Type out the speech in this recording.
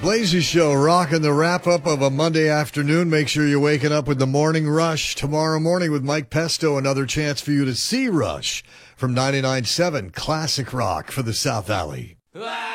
Blazy Show, rocking the wrap-up of a Monday afternoon. Make sure you're waking up with the Morning Rush tomorrow morning with Mike Pesto. Another chance for you to see Rush from 99.7 Classic Rock for the South Valley.